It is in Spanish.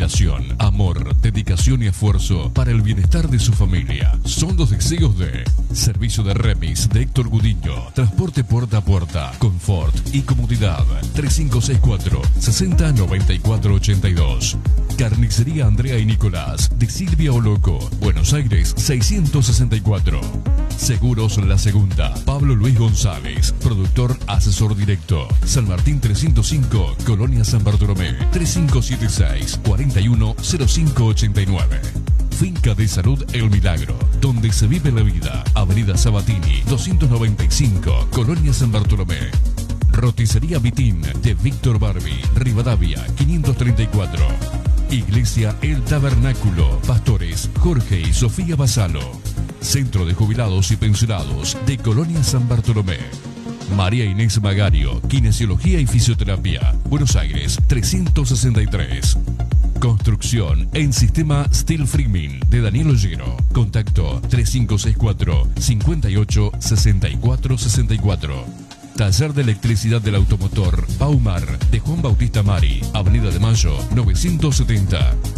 Abnegación, amor, dedicación y esfuerzo para el bienestar de su familia. Son los deseos de Servicio de Remis de Héctor Gudiño. Transporte puerta a puerta, confort y comodidad. 3564 60 94 82. Carnicería Andrea y Nicolás de Silvia Oloco, Buenos Aires 664. Seguros La Segunda, Pablo Luis González, productor asesor directo. San Martín 305, Colonia San Bartolomé, 3576 410589. Finca de Salud El Milagro, donde se vive la vida. Avenida Sabatini 295, Colonia San Bartolomé. Roticería Vitín de Víctor Barbie, Rivadavia 534. Iglesia El Tabernáculo, Pastores Jorge y Sofía Basalo. Centro de Jubilados y Pensionados de Colonia San Bartolomé. María Inés Magario, Kinesiología y Fisioterapia, Buenos Aires 363. Construcción en sistema Steel Framing de Daniel Ollero. Contacto 3564 58 64 64. Taller de Electricidad del Automotor Baumar de Juan Bautista Mari, Avenida de Mayo 970.